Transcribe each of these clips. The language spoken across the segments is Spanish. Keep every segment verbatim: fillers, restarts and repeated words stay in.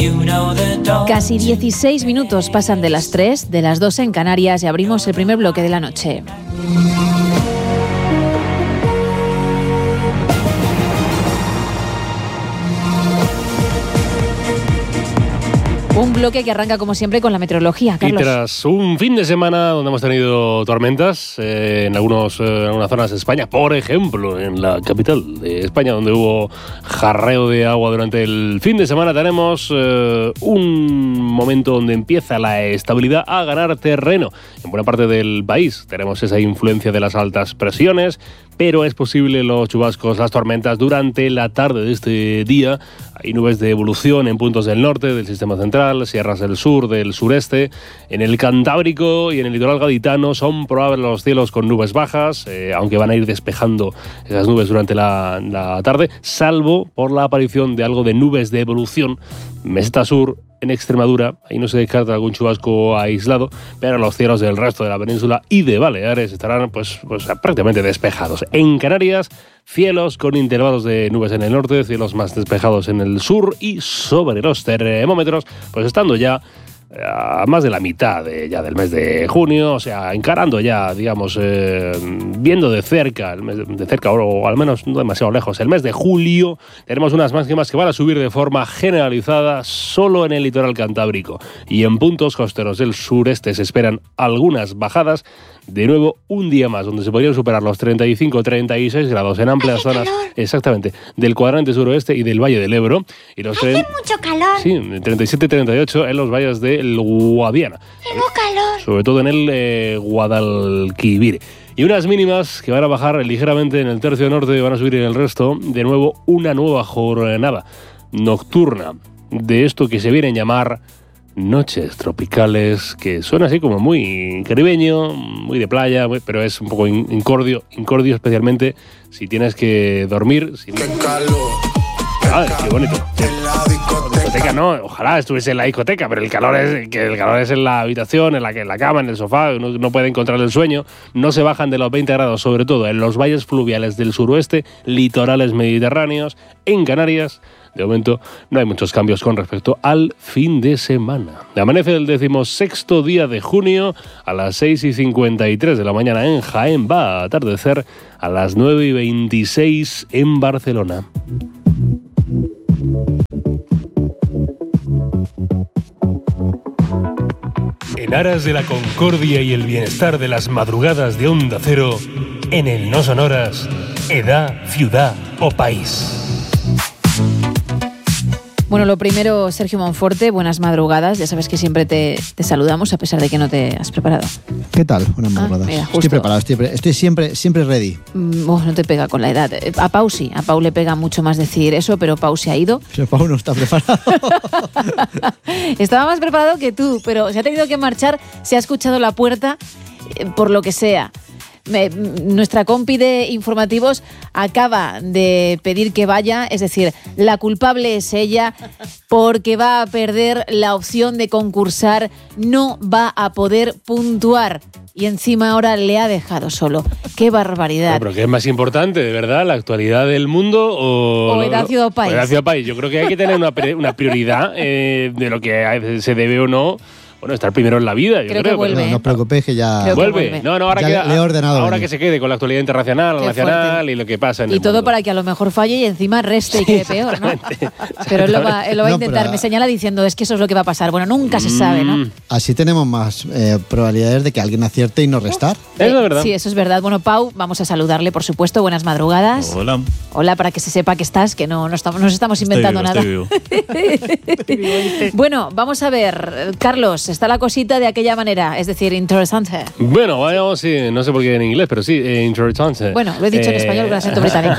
Casi dieciséis minutos pasan de las tres, de las dos en Canarias, y abrimos el primer bloque de la noche. Un bloque que arranca como siempre con la meteorología, Carlos. Y tras un fin de semana donde hemos tenido tormentas eh, en, algunos, eh, en algunas zonas de España, por ejemplo en la capital de España, donde hubo jarreo de agua durante el fin de semana, tenemos eh, un momento donde empieza la estabilidad a ganar terreno. En buena parte del país tenemos esa influencia de las altas presiones, pero es posible los chubascos, las tormentas durante la tarde de este día. Hay nubes de evolución en puntos del norte, del sistema central, sierras del sur, del sureste. En el Cantábrico y en el litoral gaditano son probables los cielos con nubes bajas, eh, aunque van a ir despejando esas nubes durante la, la tarde, salvo por la aparición de algo de nubes de evolución. Meseta sur, en Extremadura, ahí no se descarta algún chubasco aislado, pero los cielos del resto de la península y de Baleares estarán pues, pues prácticamente despejados. En Canarias, cielos con intervalos de nubes en el norte, cielos más despejados en el sur, y sobre los termómetros, pues estando ya a más de la mitad de, ya del mes de junio, o sea, encarando ya, digamos, eh, viendo de cerca, el mes de, de cerca o al menos no demasiado lejos, el mes de julio, tenemos unas máximas que van a subir de forma generalizada solo en el litoral cantábrico, y en puntos costeros del sureste se esperan algunas bajadas. De nuevo, un día más donde se podrían superar los treinta y cinco a treinta y seis grados en amplias zonas, exactamente, del cuadrante suroeste y del Valle del Ebro. Y los Hace tre- mucho calor. Sí, treinta y siete a treinta y ocho en los valles del Guadiana. Tengo calor. Sobre todo en el eh, Guadalquivir. Y unas mínimas que van a bajar ligeramente en el tercio norte y van a subir en el resto. De nuevo, una nueva jornada nocturna de esto que se viene a llamar noches tropicales, que suena así como muy caribeño, muy de playa, muy, pero es un poco incordio, incordio especialmente si tienes que dormir. Si... ¡Qué calor! ¡Ay, qué bonito! Sí. Discoteca no, ojalá estuviese en la discoteca, pero el calor es que el calor es en la habitación, en la, en la cama, en el sofá, uno no puede encontrar el sueño. No se bajan de los veinte grados, sobre todo en los valles fluviales del suroeste, litorales mediterráneos, en Canarias. De momento no hay muchos cambios con respecto al fin de semana. Amanece el decimosexto día de junio a las seis y cincuenta y tres de la mañana en Jaén. Va a atardecer a las nueve y veintiséis en Barcelona. En aras de la concordia y el bienestar de las madrugadas de Onda Cero, en el No Sonoras, edad, ciudad o país. Bueno, lo primero, Sergio Monforte, buenas madrugadas. Ya sabes que siempre te, te saludamos a pesar de que no te has preparado. ¿Qué tal? Buenas madrugadas. Ah, mira, estoy preparado, estoy, pre- estoy siempre, siempre ready. Mm, oh, no te pega con la edad. A Pau sí, a Pau le pega mucho más decir eso, pero Pau se ha ido. Pero Pau no está preparado. Estaba más preparado que tú, pero se ha tenido que marchar, se ha escuchado la puerta, eh, por lo que sea. Me, nuestra compi de informativos acaba de pedir que vaya, es decir, la culpable es ella porque va a perder la opción de concursar, no va a poder puntuar y encima ahora le ha dejado solo. ¡Qué barbaridad! No, pero ¿qué es más importante, de verdad? ¿La actualidad del mundo o, o edad, ciudad o país? O edad, ciudad o país. Yo creo que hay que tener una, una prioridad eh, de lo que se debe o no. Bueno, estar primero en la vida, yo creo. creo que vuelve. No, no os preocupéis que ya... Creo ¿Vuelve? Que vuelve. No, no, ahora, ya queda, le he ordenado ahora venir. que se quede con la actualidad internacional, Qué nacional fuerte. y lo que pasa en y el todo mundo. para que a lo mejor falle y encima reste y quede peor, ¿no? Pero él lo va, él lo va a No, intentar. pero... Me señala diciendo, es que eso es lo que va a pasar. Bueno, nunca se sabe, ¿no? Así tenemos más eh, probabilidades de que alguien acierte y no restar. Eso es verdad. Sí, eso es verdad. Bueno, Pau, vamos a saludarle, por supuesto. Buenas madrugadas. Hola. Hola, para que se sepa que estás, que no, no estamos, nos estamos inventando estoy vivo, nada. Estoy Bueno, vamos a ver, Carlos, está la cosita de aquella manera, es decir, interesante. Bueno, vayamos, sí, no sé por qué en inglés, pero sí, eh, interesante. Bueno, lo he dicho eh... en español con acento británico.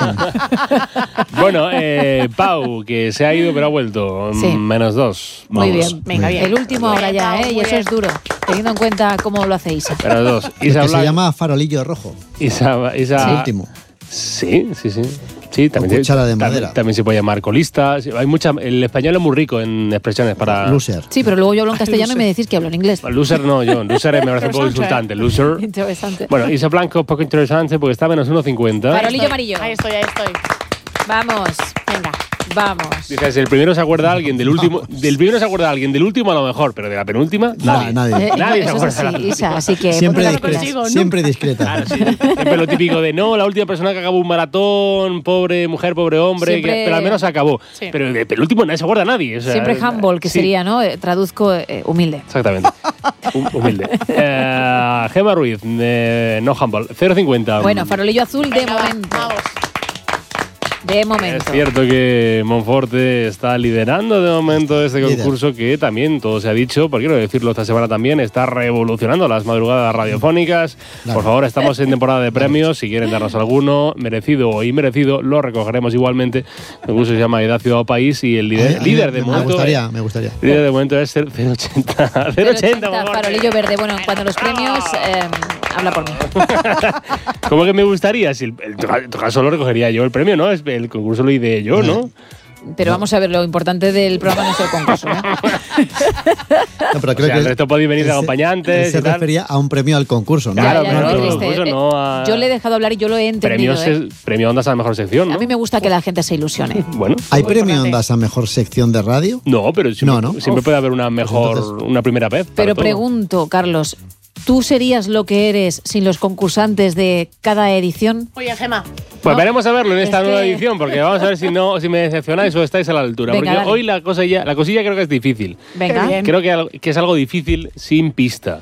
Bueno, eh, Pau, que se ha ido pero ha vuelto. Sí. Menos dos. Muy Vamos. bien, venga, bien. El último ahora ya, ¿eh? Y eso es duro, teniendo en cuenta cómo lo hacéis. Menos dos. Isa que se llama farolillo rojo. Isa, Isa, el último. Sí, sí, sí. Sí, también, cuchara de madera. También, también se puede llamar colista. Hay mucha, el español es muy rico en expresiones para... Loser. Sí, pero luego yo hablo en castellano loser. y me decís que hablo en inglés. Loser no, yo. Loser me parece un poco insultante. Loser. Interesante. Bueno, Isa Blanco, un poco interesante porque está a menos uno cincuenta. Farolillo amarillo. Ahí estoy, ahí estoy. Vamos. Venga. Vamos. Dices, el primero se acuerda a alguien del último, del primero se acuerda a alguien del último a lo mejor, pero de la penúltima, nadie. No, nadie. Eh, Nadie eso se acuerda es de la así, penúltima. Isa, así que Siempre ponte las discreta. pilas. Siempre discreta. Claro, sí. Siempre lo típico de no, la última persona que acabó un maratón, pobre mujer, pobre hombre, Siempre- que, pero al menos acabó. Sí. Pero de penúltimo nadie se acuerda a nadie. O sea, Siempre humble, que sí, sería, ¿no? Eh, Traduzco eh, humilde. Exactamente. Hum- Humilde. Eh, Gemma Ruiz, eh, no humble, cero cincuenta. Bueno, farolillo azul de Venga, va, momento. vamos. De momento. Es cierto que Monforte está liderando de momento este Líder. concurso que también, todo se ha dicho, porque quiero decirlo esta semana también, está revolucionando las madrugadas radiofónicas. Claro. Por favor, estamos en temporada de premios. Si quieren darnos alguno, merecido o inmerecido, lo recogeremos igualmente. El concurso se llama Edad, Ciudad o País y el líder, A mí- líder a mí de me momento. gustaría, me gustaría. El líder de momento es cero ochenta. cero ochenta, Monforte. farolillo verde. Bueno, en cuanto a los premios, eh, habla por mí. ¿Cómo que me gustaría? Si el, el- en tu caso lo recogería yo el premio, ¿no? Es- El concurso lo ideé yo, ¿no? Pero vamos a ver, lo importante del programa no es el concurso, ¿eh? No, pero O creo sea, que el resto podéis venir de ese- acompañantes Se y tal. refería a un premio al concurso, ¿no? Claro, Ya, ya, claro, qué el triste. concurso Eh, no a- Yo le he dejado hablar y yo lo he entendido. Premios ¿eh? es- premio Ondas a la mejor sección, ¿no? A mí me gusta que la gente se ilusione. Bueno. ¿Hay Muy premio importante. Ondas a mejor sección de radio? No, pero siempre, No, ¿no? siempre Uf. puede haber una mejor, Pues entonces- una primera vez. para Pero todo. pregunto, Carlos, ¿tú serías lo que eres sin los concursantes de cada edición? Oye, Gemma. Pues No, veremos a verlo en esta es nueva que- edición, porque vamos a ver si no, si me decepcionáis o estáis a la altura. Venga, porque dale. hoy la cosilla, la cosilla creo que es difícil. Venga. Qué bien. Creo que, al- que es algo difícil sin pista.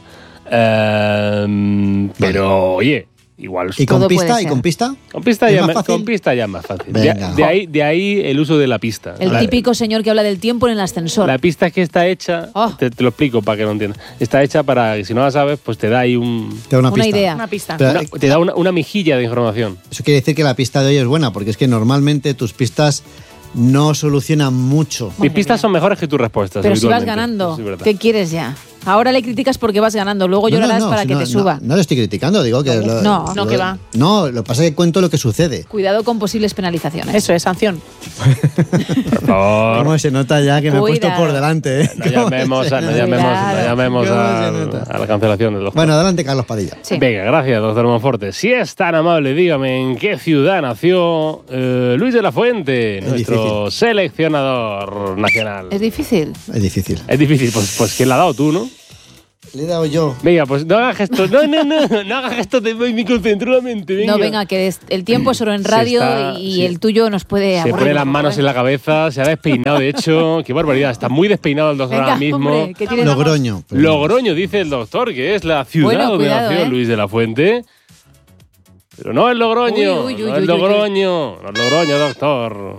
Ehm, pero oye, igual ¿Y con Todo puede pista? ¿Y ser. con pista? con pista ¿Es ya más me- fácil? con pista ya es más fácil. De, Venga. de ahí, de ahí el uso de la pista. El La- típico señor que habla del tiempo en el ascensor. La pista es que está hecha, Oh. te, te lo explico para que lo entiendas. Está hecha para que si no la sabes, pues te da ahí un, Te da una, Una pista. idea. Una pista. Pero, una- eh, te da una, una mejilla de información. Eso quiere decir que la pista de hoy es buena, porque es que normalmente tus pistas no solucionan mucho. Mis pistas son mejores que tus respuestas. Pero si vas habitualmente. ganando, Eso es verdad. ¿qué quieres ya? Ahora le criticas porque vas ganando, luego No, no, llorarás no, para si que no, te no, suba. No, lo estoy criticando, digo que... Lo, No. No, lo- que va. No, lo que pasa es que cuento lo que sucede. Cuidado con posibles penalizaciones. Eso es, sanción. Por favor. ¿Cómo se nota ya que me he puesto Cuidado. por delante? ¿eh? No llamemos, a, no ¿Cómo se llamemos, no Cuidado. llamemos ¿Cómo a, se nota? a la cancelación del doctor. Bueno, adelante, Carlos Padilla. Sí. Venga, gracias, doctor Monforte. Si es tan amable, dígame en qué ciudad nació eh, Luis de la Fuente, Es nuestro difícil. seleccionador nacional. Es difícil. Es difícil. Es difícil, pues, pues ¿quién la ha dado tú, no? Le he dado yo. Venga, pues no hagas gestos, no, no, no, no hagas gestos, te voy, me concentro la mente, venga. No, venga, que es- el tiempo es oro en Se radio está- y sí. el tuyo nos puede Se aburrir. pone las manos en la cabeza, se ha despeinado, de hecho, qué barbaridad, está muy despeinado el doctor Venga, ahora mismo. hombre, que tienes Logroño. pero- Logroño, dice el doctor, que es la ciudad Bueno, donde cuidado, nació ¿eh? Luis de la Fuente. Pero no es Logroño, Uy, uy, uy, no uy, es uy, uy. Logroño, no es Logroño, doctor.